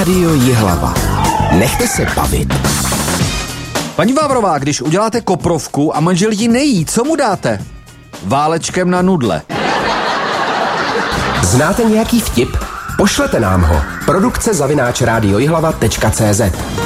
Rádio Jihlava. Nechte se bavit. Paní Vávrová, když uděláte koprovku a manžel ji nejí, co mu dáte? Válečkem na nudle. Znáte nějaký vtip? Pošlete nám ho. Produkce @radiojihlava.cz